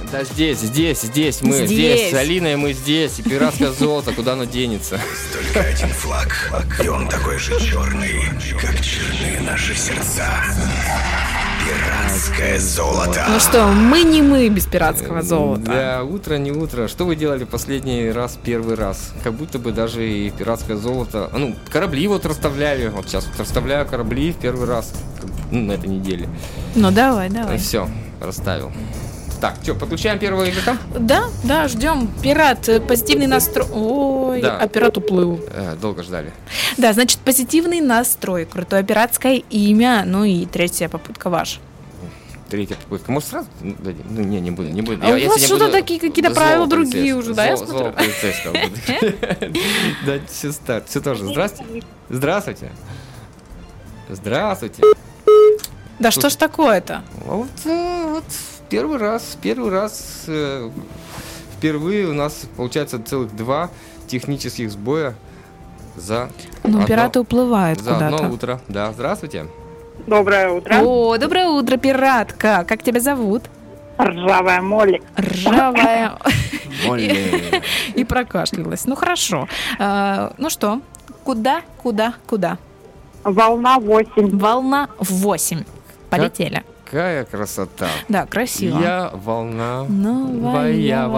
Да здесь мы, здесь. С Алиной мы здесь. И пиратское золото, куда оно денется? Только один флаг, и он такой же черный, как черны наши сердца. Пиратское золото. Ну что, мы не мы без пиратского золота. Да, утро не утро. Что вы делали последний раз, первый раз? Как будто бы даже и пиратское золото. Ну, корабли вот расставляли. Вот сейчас вот расставляю корабли в первый раз. На этой неделе. Ну, давай. Все, расставил. Так, что, подключаем первого игрока? Да, ждем. Пират, позитивный настрой. Ой, да. А пират уплыл. Долго ждали. Да, значит, позитивный настрой, крутое пиратское имя, ну и третья попытка ваша. Третья попытка. Может, сразу дадим? Ну, не буду. А у вас что-то такие какие-то правила другие уже, да, я смотрю? Злого полицейского буду. Да, все тоже. Здравствуйте. Здравствуйте. Да что ж такое-то? Вот первый раз, впервые у нас получается целых 2 технических сбоя за пираты уплывают за куда-то. одно утро. Да, здравствуйте. Доброе утро. О, доброе утро, пиратка. Как тебя зовут? Ржавая Молли. Ржавая. Молли. И прокашлялась. Ну хорошо. Ну что, куда? Волна 8. Волна 8. Полетели. Какая красота. Да, красиво. Я волна Новая